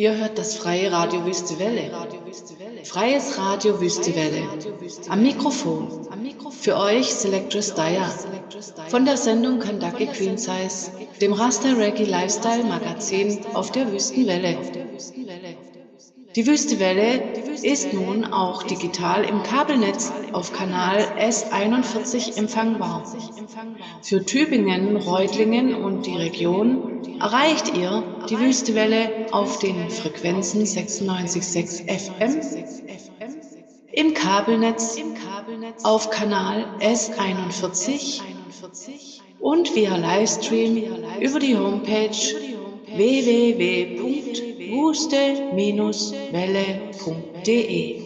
Ihr hört das freie Radio Wüste Welle. Freies Radio Wüste Welle. Am Mikrofon. Für euch Selectress Daya. Von der Sendung Kandaki Queen Size, dem Rasta Reggae Lifestyle Magazin auf der Wüstenwelle. Die Wüstewelle ist nun auch digital im Kabelnetz auf Kanal S41 empfangbar. Für Tübingen, Reutlingen und die Region erreicht ihr die Wüstewelle auf den Frequenzen 96,6 FM, im Kabelnetz auf Kanal S41 und via Livestream über die Homepage www.wuste-welle.de.